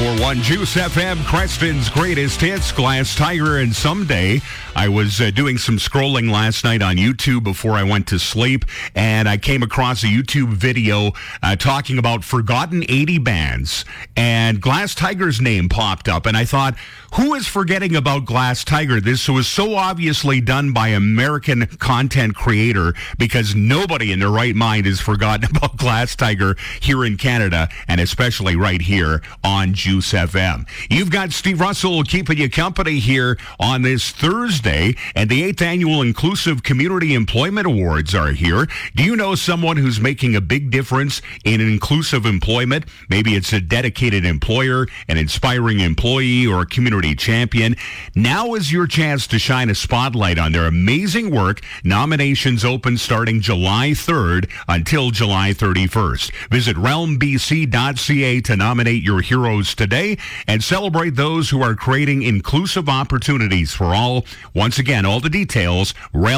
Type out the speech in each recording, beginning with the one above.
94.1 Juice FM, Creston's greatest hits, Glass Tiger, and Someday. I was doing some scrolling last night on YouTube before I went to sleep, and I came across a YouTube video talking about forgotten 80 bands, and Glass Tiger's name popped up, and I thought, who is forgetting about Glass Tiger? This was so obviously done by American content creator, because nobody in their right mind has forgotten about Glass Tiger here in Canada, and especially right here on Juice FM. You've got Steve Russell keeping you company here on this Thursday, and the 8th Annual Inclusive Community Employment Awards are here. Do you know someone who's making a big difference in inclusive employment? Maybe it's a dedicated employer, an inspiring employee, or a community champion. Now is your chance to shine a spotlight on their amazing work. Nominations open starting July 3rd until July 31st. Visit realmbc.ca to nominate your heroes today and celebrate those who are creating inclusive opportunities for all. Once again, all the details,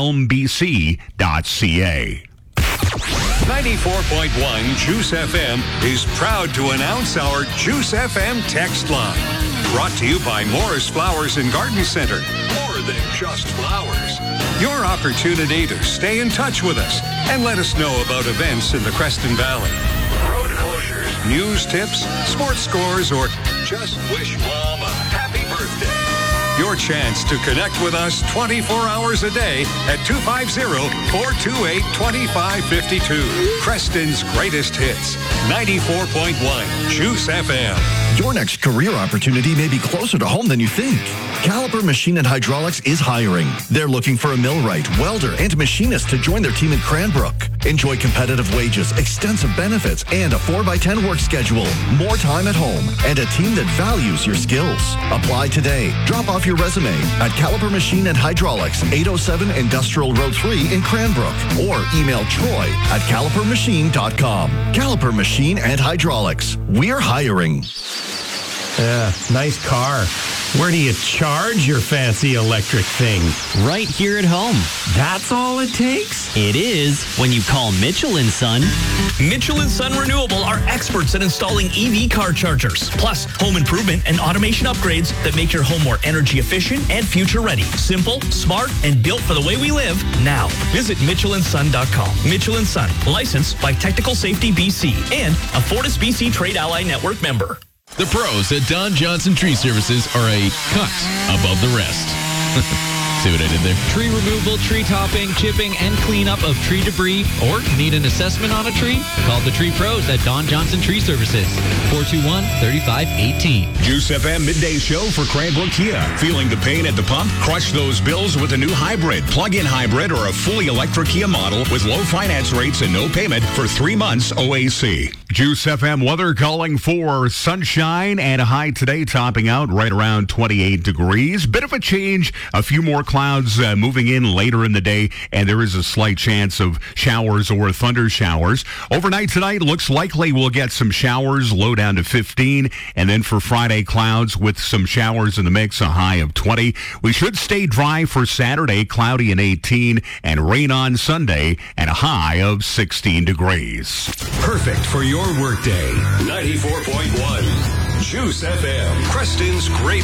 realmbc.ca. 94.1 Juice FM is proud to announce our Juice FM text line. Brought to you by Morris Flowers and Garden Center. More than just flowers. Your opportunity to stay in touch with us and let us know about events in the Creston Valley. Road closures, news tips, sports scores, or just wish Mom a happy birthday. Your chance to connect with us 24 hours a day at 250-428-2552. Creston's greatest hits, 94.1 Juice FM. Your next career opportunity may be closer to home than you think. Caliper Machine and Hydraulics is hiring. They're looking for a millwright, welder, and machinist to join their team in Cranbrook. Enjoy competitive wages, extensive benefits, and a 4x10 work schedule. More time at home, and a team that values your skills. Apply today. Drop off your resume at Caliper Machine and Hydraulics, 807 Industrial Road 3 in Cranbrook, or email Troy at calipermachine.com. Caliper Machine and Hydraulics. We're hiring. Yeah, nice car. Where do you charge your fancy electric thing? Right here at home. That's all it takes? It is when you call Mitchell & Son. Mitchell & Son Renewable are experts at installing EV car chargers, plus home improvement and automation upgrades that make your home more energy efficient and future ready. Simple, smart, and built for the way we live now. Visit mitchellandson.com. Mitchell & Son, licensed by Technical Safety BC and a Fortis BC Trade Ally Network member. The pros at Don Johnson Tree Services are a cut above the rest. See what I did there? Tree removal, tree topping, chipping, and cleanup of tree debris, or need an assessment on a tree? Call the Tree Pros at Don Johnson Tree Services, 421-3518. Juice FM Midday Show for Cranbrook Kia. Feeling the pain at the pump? Crush those bills with a new hybrid, plug-in hybrid, or a fully electric Kia model with low finance rates and no payment for 3 months OAC. Juice FM weather calling for sunshine and a high today topping out right around 28 degrees. Bit of a change, a few more clouds moving in later in the day, and there is a slight chance of showers or thunder showers. Overnight tonight, looks likely we'll get some showers, low down to 15, and then for Friday, clouds with some showers in the mix, a high of 20. We should stay dry for Saturday, cloudy and 18, and rain on Sunday, and a high of 16 degrees. Perfect for your workday. 94.1 Juice FM, Creston's greatest